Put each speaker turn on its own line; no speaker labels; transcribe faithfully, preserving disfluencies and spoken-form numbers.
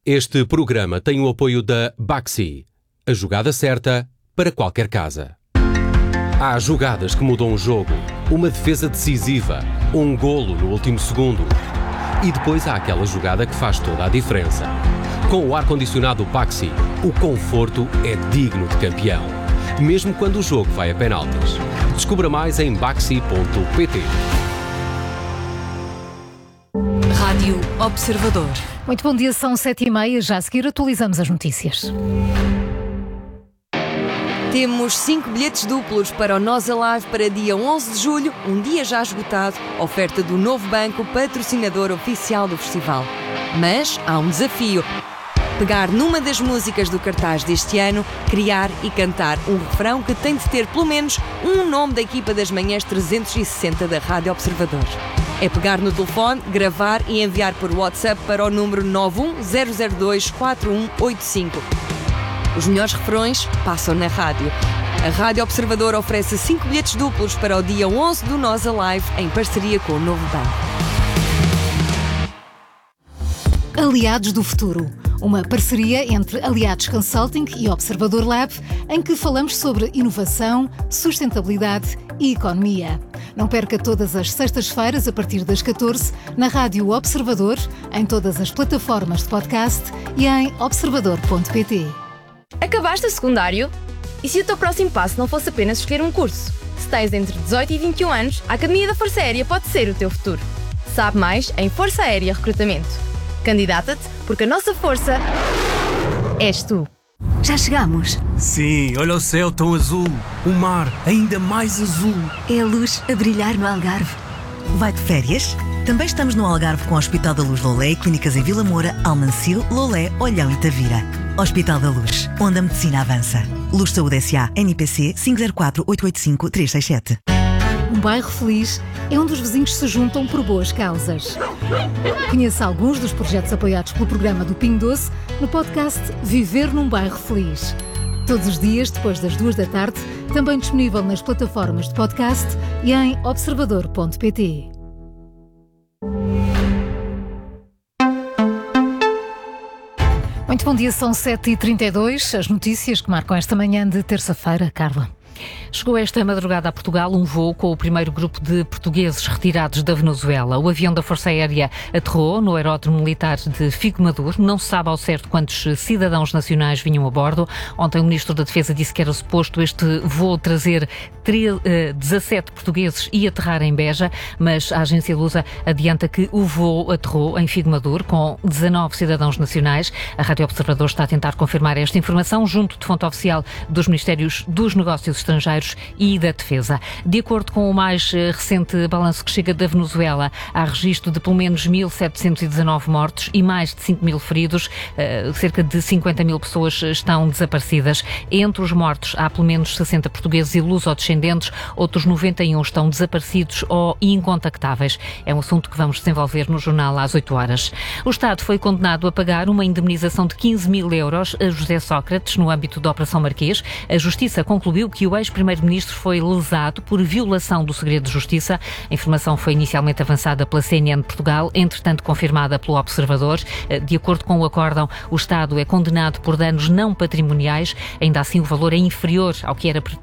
Este programa tem o apoio da Baxi, a jogada certa para qualquer casa. Há jogadas que mudam o jogo, uma defesa decisiva, um golo no último segundo. E depois há aquela jogada que faz toda a diferença. Com o ar-condicionado Baxi, o conforto é digno de campeão, mesmo quando o jogo vai a penaltis. Descubra mais em baxi ponto pt.
Rádio Observador.
Muito bom dia, são sete e meia, já a seguir atualizamos as notícias.
Temos cinco bilhetes duplos para o Nós Alive para dia onze de julho, um dia já esgotado, oferta do Novo Banco, patrocinador oficial do festival. Mas há um desafio: pegar numa das músicas do cartaz deste ano, criar e cantar um refrão que tem de ter pelo menos um nome da equipa das manhãs trezentos e sessenta da Rádio Observador. É pegar no telefone, gravar e enviar por WhatsApp para o número nove um zero zero dois quatro um oito cinco. Os melhores refrões passam na rádio. A Rádio Observador oferece cinco bilhetes duplos para o dia onze do Nós Alive, em parceria com o Novo Banco.
Aliados do Futuro, uma parceria entre Aliados Consulting e Observador Lab, em que falamos sobre inovação, sustentabilidade e economia. Não perca todas as sextas-feiras, a partir das catorze, na Rádio Observador, em todas as plataformas de podcast e em observador ponto pt.
Acabaste o secundário? E se o teu próximo passo não fosse apenas escolher um curso? Se tens entre dezoito e vinte e um anos, a Academia da Força Aérea pode ser o teu futuro. Sabe mais em Força Aérea Recrutamento. Candidata-te, porque a nossa força és tu.
Já chegamos.
Sim, olha o céu tão azul, o mar ainda mais azul.
É a luz a brilhar no Algarve. Vai de férias? Também estamos no Algarve com o Hospital da Luz Lolé e clínicas em Vila Moura, Almancil, Lolé, Olhão e Tavira. Hospital da Luz, onde a medicina avança. Luz Saúde S A, N P C cinco zero quatro oito oito cinco três seis sete.
Um bairro feliz é onde os vizinhos se juntam por boas causas. Conheça alguns dos projetos apoiados pelo programa do Pingo Doce no podcast Viver num Bairro Feliz. Todos os dias, depois das duas da tarde, também disponível nas plataformas de podcast e em observador ponto pt. Muito bom dia, são sete e trinta e dois, as notícias que marcam esta manhã de terça-feira, Carla.
Chegou esta madrugada a Portugal um voo com o primeiro grupo de portugueses retirados da Venezuela. O avião da Força Aérea aterrou no aeródromo militar de Figo Maduro. Não se sabe ao certo quantos cidadãos nacionais vinham a bordo. Ontem o Ministro da Defesa disse que era suposto este voo trazer dezassete portugueses e aterrar em Beja, mas a agência Lusa adianta que o voo aterrou em Figo Maduro com dezanove cidadãos nacionais. A Rádio Observador está a tentar confirmar esta informação junto de fonte oficial dos Ministérios dos Negócios Estrangeiros e da Defesa. De acordo com o mais recente balanço que chega da Venezuela, há registro de pelo menos mil setecentos e dezanove mortos e mais de cinco mil feridos. Uh, cerca de cinquenta mil pessoas estão desaparecidas. Entre os mortos há pelo menos sessenta portugueses e lusodescendentes, outros noventa e um estão desaparecidos ou incontactáveis. É um assunto que vamos desenvolver no jornal às oito horas. O Estado foi condenado a pagar uma indemnização de quinze mil euros a José Sócrates no âmbito da Operação Marquês. A Justiça concluiu que o ex-primeiro-ministro foi lesado por violação do segredo de justiça. A informação foi inicialmente avançada pela C N N de Portugal, entretanto confirmada pelo Observador. De acordo com o acórdão, o Estado é condenado por danos não patrimoniais. Ainda assim, o valor é inferior ao que era